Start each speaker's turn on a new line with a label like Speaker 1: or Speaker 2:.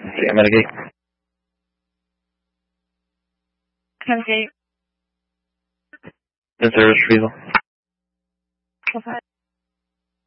Speaker 1: I'm at a gate.
Speaker 2: At a gate.
Speaker 1: The service retrieval.
Speaker 2: Okay.